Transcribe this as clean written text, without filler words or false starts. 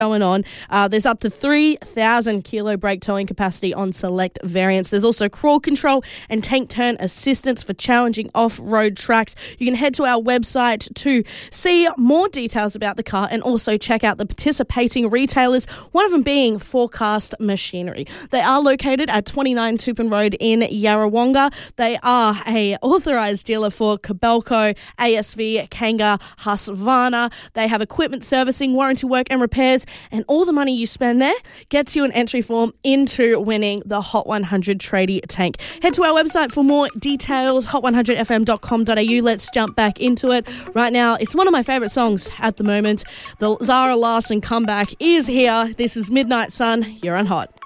going on. There's up to 3,000 kilo brake towing capacity on select variants. There's also crawl control and tank turn assistance for challenging off-road tracks. You can head to our website to see more details about the car and also check out the participating retailers, one of them being Forecast Machinery. They are located at 29 Tupin Road in Yarrawonga. They are a authorised dealer for Kobelco, ASV, Kanga, Husqvarna. They have equipment servicing, warranty work and repairs, and all the money you spend there gets you an entry form into winning the Hot 100 Tradie Tank. Head to our website for more details, hot100fm.com.au. Let's jump back into it. Right now, it's one of my favourite songs at the moment. The Zara Larsson comeback is here. This is Midnight Sun. You're on Hot.